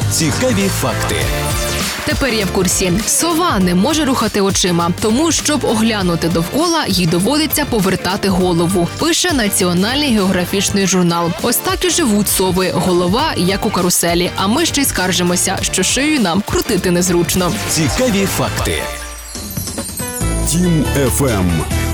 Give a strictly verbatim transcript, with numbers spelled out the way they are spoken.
Цікаві факти. Тепер я в курсі. Сова не може рухати очима, тому, щоб оглянути довкола, їй доводиться повертати голову. Пише Національний географічний журнал. Ось так і живуть сови. Голова, як у каруселі. А ми ще й скаржимося, що шию нам крутити незручно. Цікаві факти. Тім еф ем.